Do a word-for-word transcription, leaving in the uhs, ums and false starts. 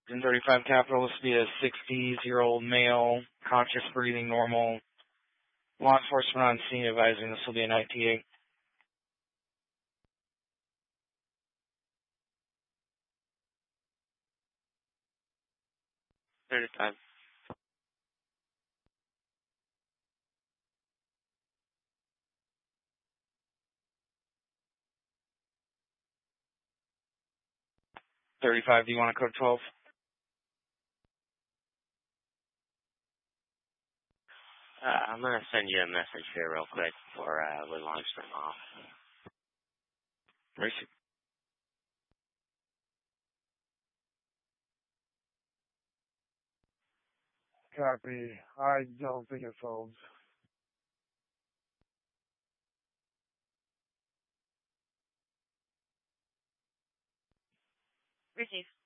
ten thirty-five Capital, this will be a sixty-year-old male, conscious breathing, normal. Law enforcement on scene advising this will be an I T A. thirty-five. thirty-five, do you want a code twelve? Uh, I'm going to send you a message here real quick before uh, we launch them off. Mercy. Copy. I don't think it folds. Receive.